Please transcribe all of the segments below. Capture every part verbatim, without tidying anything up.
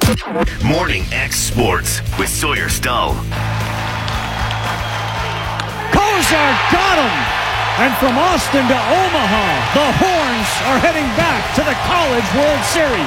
Morning X Sports with Sawyer Stull. Kozar got him! And from Austin to Omaha, the Horns are heading back to the College World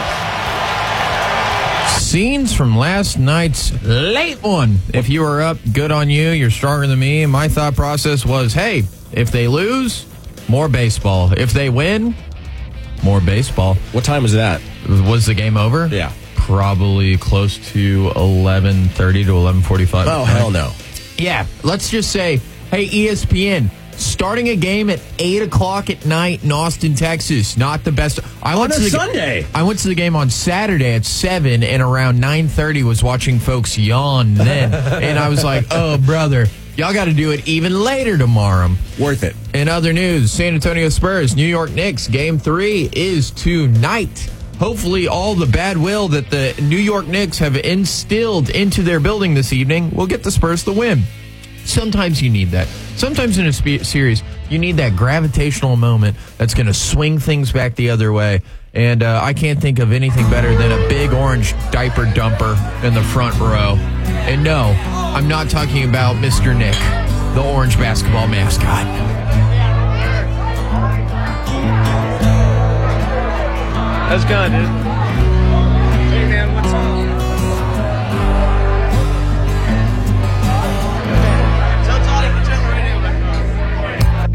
Series. Scenes from last night's late one. If you were up, good on you. You're stronger than me. My thought process was, hey, if they lose, more baseball. If they win, more baseball. What time was that? Was the game over? Yeah. Probably close to eleven thirty to eleven forty-five. Oh, hell no. Yeah. Let's just say, hey, E S P N, starting a game at eight o'clock at night in Austin, Texas. Not the best. I On went a to the, Sunday. I went to the game on Saturday at seven, and around nine thirty was watching folks yawn then. And I was like, oh, brother, y'all got to do it even later tomorrow. Worth it. In other news, San Antonio Spurs, New York Knicks, game three is tonight. Hopefully all the bad will that the New York Knicks have instilled into their building this evening will get the Spurs the win. Sometimes you need that. Sometimes in a spe- series, you need that gravitational moment that's going to swing things back the other way. And uh, I can't think of anything better than a big orange diaper dumper in the front row. And no, I'm not talking about Mister Nick, the orange basketball mascot. That's good, dude.